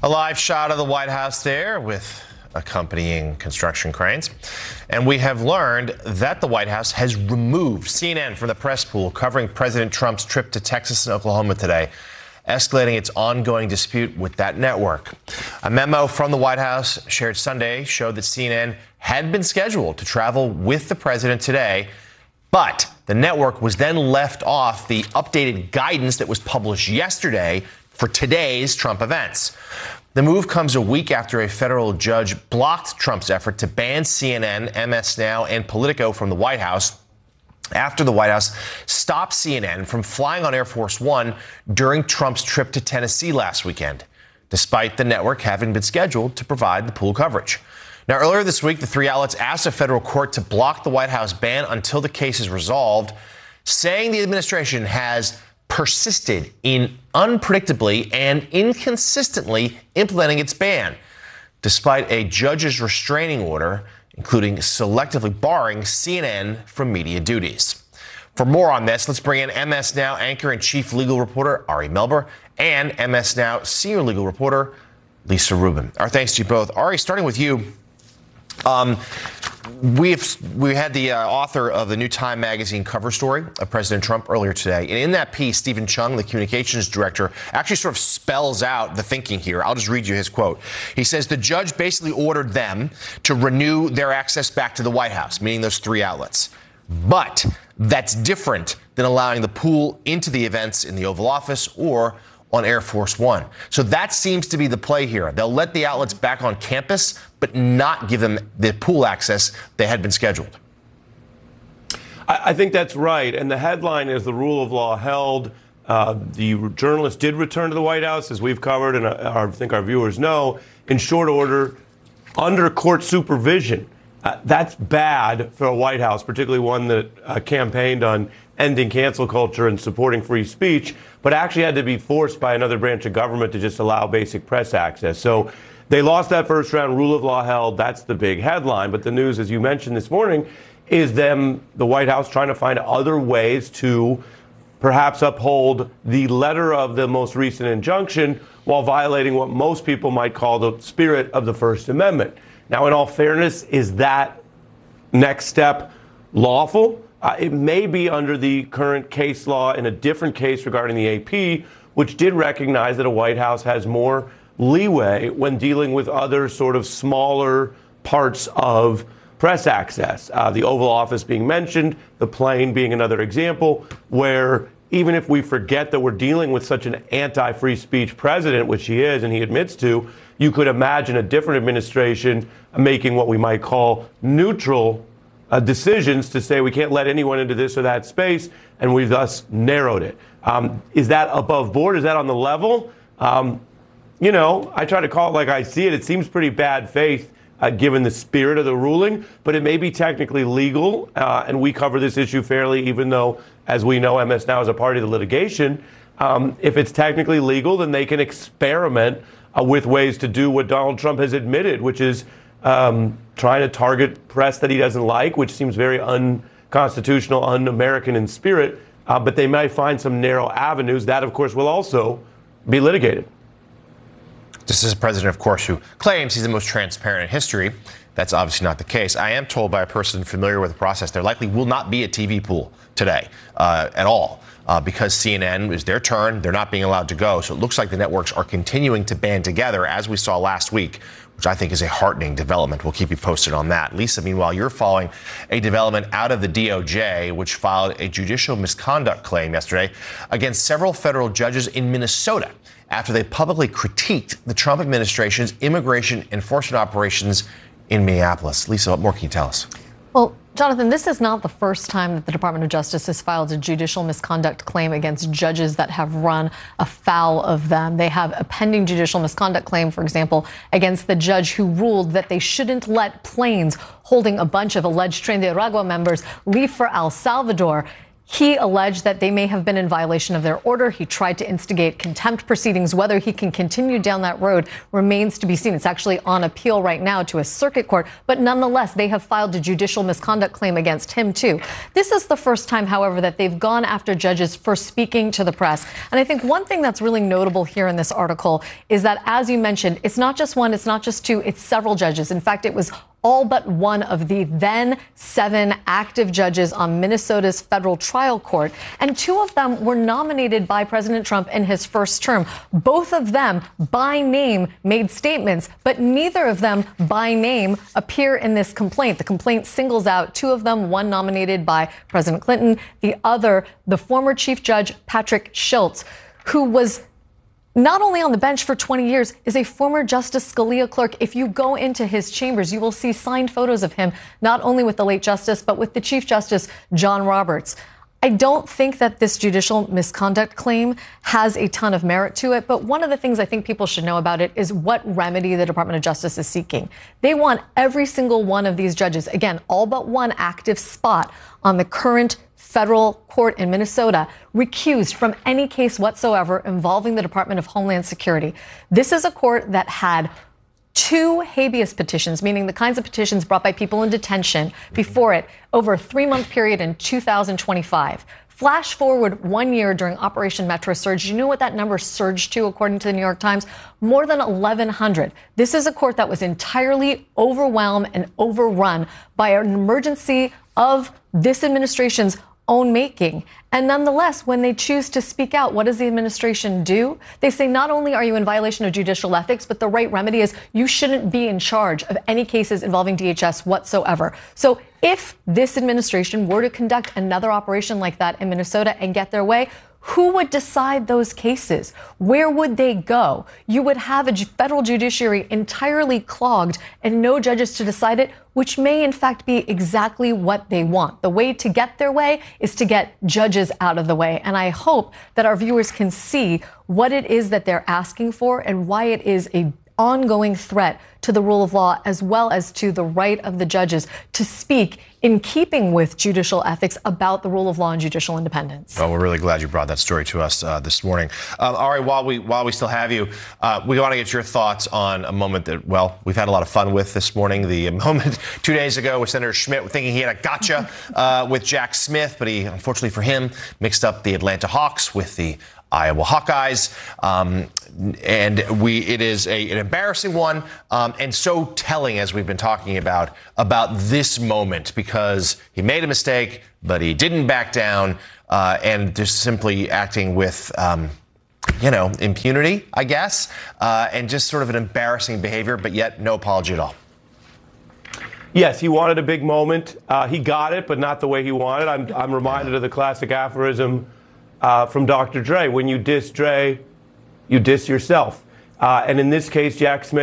A live shot of the White House there with accompanying construction cranes. And we have learned that the White House has removed CNN from the press pool covering President Trump's trip to Texas and Oklahoma today, escalating its ongoing dispute with that network. A memo from the White House shared Sunday showed that CNN had been scheduled to travel with the president today, but the network was then left off the updated guidance that was published yesterday for today's Trump events. The move comes a week after a federal judge blocked Trump's effort to ban CNN, MS Now, and Politico from the White House after the White House stopped CNN from flying on Air Force One during Trump's trip to Tennessee last weekend, despite the network having been scheduled to provide the pool coverage. Now, earlier this week, the three outlets asked a federal court to block the White House ban until the case is resolved, saying the administration has persisted in unpredictably and inconsistently implementing its ban, despite a judge's restraining order, including selectively barring CNN from media duties. For more on this, let's bring in MS Now anchor and chief legal reporter Ari Melber and MS Now senior legal reporter Lisa Rubin. Our thanks to you both. Ari, starting with you. We had the author of the New Time magazine cover story of President Trump earlier today. And in that piece, Stephen Chung, the communications director, actually sort of spells out the thinking here. I'll just read you his quote. He says the judge basically ordered them to renew their access back to the White House, meaning those three outlets. But that's different than allowing the pool into the events in the Oval Office or on Air Force One. So that seems to be the play here. They'll let the outlets back on campus, but not give them the pool access they had been scheduled. I think that's right. And the headline is the rule of law held. The journalist did return to the White House, as we've covered, and I think our viewers know, in short order, under court supervision. That's bad for a White House, particularly one that campaigned on ending cancel culture and supporting free speech, but actually had to be forced by another branch of government to just allow basic press access. So they lost that first round, rule of law held. That's the big headline. But the news, as you mentioned this morning, is the White House trying to find other ways to perhaps uphold the letter of the most recent injunction while violating what most people might call the spirit of the First Amendment. Now, in all fairness, is that next step lawful? It may be under the current case law in a different case regarding the AP, which did recognize that a White House has more leeway when dealing with other sort of smaller parts of press access. The Oval Office being mentioned, the plane being another example, where even if we forget that we're dealing with such an anti-free speech president, which he is and he admits to, you could imagine a different administration making what we might call neutral decisions to say we can't let anyone into this or that space, and we've thus narrowed it. Is that above board? Is that on the level? I try to call it like I see it. It seems pretty bad faith given the spirit of the ruling, but it may be technically legal, and we cover this issue fairly, even though, as we know, MS Now is a party to the litigation. If it's technically legal, then they can experiment with ways to do what Donald Trump has admitted, which is trying to target press that he doesn't like, which seems very unconstitutional, un-American in spirit. But they might find some narrow avenues. That, of course, will also be litigated. This is a president, of course, who claims he's the most transparent in history. That's obviously not the case. I am told by a person familiar with the process there likely will not be a TV pool today at all. Because CNN is their turn, they're not being allowed to go. So it looks like the networks are continuing to band together, as we saw last week, which I think is a heartening development. We'll keep you posted on that. Lisa, meanwhile, you're following a development out of the DOJ, which filed a judicial misconduct claim yesterday against several federal judges in Minnesota after they publicly critiqued the Trump administration's immigration enforcement operations in Minneapolis. Lisa, what more can you tell us? Well, Jonathan, this is not the first time that the Department of Justice has filed a judicial misconduct claim against judges that have run afoul of them. They have a pending judicial misconduct claim, for example, against the judge who ruled that they shouldn't let planes holding a bunch of alleged Tren de Aragua members leave for El Salvador. He alleged that they may have been in violation of their order. He tried to instigate contempt proceedings. Whether he can continue down that road remains to be seen. It's actually on appeal right now to a circuit court, but nonetheless, they have filed a judicial misconduct claim against him too. This is the first time, however, that they've gone after judges for speaking to the press. And I think one thing that's really notable here in this article is that, as you mentioned, it's not just one, it's not just two, it's several judges. In fact, it was all but one of the then 7 active judges on Minnesota's federal trial court. And 2 of them were nominated by President Trump in his first term. Both of them, by name, made statements, but neither of them, by name, appear in this complaint. The complaint singles out 2 of them, one nominated by President Clinton, the other, the former Chief Judge Patrick Schultz, who was not only on the bench for 20 years, is a former Justice Scalia clerk. If you go into his chambers, you will see signed photos of him, not only with the late Justice, but with the Chief Justice, John Roberts. I don't think that this judicial misconduct claim has a ton of merit to it, but one of the things I think people should know about it is what remedy the Department of Justice is seeking. They want every single one of these judges, again, all but one active spot on the current federal court in Minnesota, recused from any case whatsoever involving the Department of Homeland Security. This is a court that had 2 habeas petitions, meaning the kinds of petitions brought by people in detention before it, over a 3-month period in 2025. Flash forward 1 year during Operation Metro Surge. You know what that number surged to, according to the New York Times? More than 1,100. This is a court that was entirely overwhelmed and overrun by an emergency of this administration's own making. And nonetheless, when they choose to speak out, what does the administration do? They say not only are you in violation of judicial ethics, but the right remedy is you shouldn't be in charge of any cases involving DHS whatsoever. So if this administration were to conduct another operation like that in Minnesota and get their way, who would decide those cases? Where would they go? You would have a federal judiciary entirely clogged and no judges to decide it, which may in fact be exactly what they want. The way to get their way is to get judges out of the way. And I hope that our viewers can see what it is that they're asking for and why it is a ongoing threat to the rule of law, as well as to the right of the judges to speak in keeping with judicial ethics about the rule of law and judicial independence. Well, we're really glad you brought that story to us this morning. All right, while we still have you, we want to get your thoughts on a moment that, well, we've had a lot of fun with this morning. The moment 2 days ago with Senator Schmidt thinking he had a gotcha with Jack Smith, but he, unfortunately for him, mixed up the Atlanta Hawks with the Iowa Hawkeyes. And it is an embarrassing one, and so telling, as we've been talking about this moment, because he made a mistake, but he didn't back down, and just simply acting with, impunity, I guess, and just sort of an embarrassing behavior, but yet no apology at all. Yes, he wanted a big moment. He got it, but not the way he wanted. I'm reminded of the classic aphorism from Dr. Dre. When you diss Dre, you diss yourself. And in this case, Jack Smith